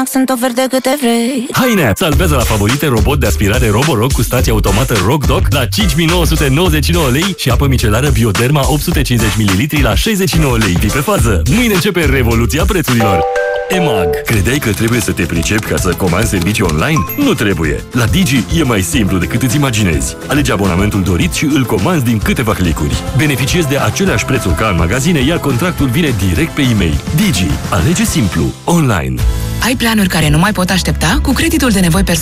EMAG sunt oferte câte vrei. Haine! Salvează la favorite robot de aspirare Roborock cu stație automată RockDock la 5.999 lei și apă micelară Bioderma 850 ml la 69 lei. Fii pe fază! Mâine începe revoluția prețurilor! EMAG. Credeai că trebuie să te pricepi ca să comanzi servicii online? Nu trebuie! La Digi e mai simplu decât îți imaginezi. Alege abonamentul dorit și îl comanzi din câteva clicuri. Beneficiezi de aceleași prețuri ca în magazine, iar contractul vine direct pe e-mail. Digi. Alege simplu. Online. Ai planuri care nu mai pot aștepta? Cu creditul de nevoi personale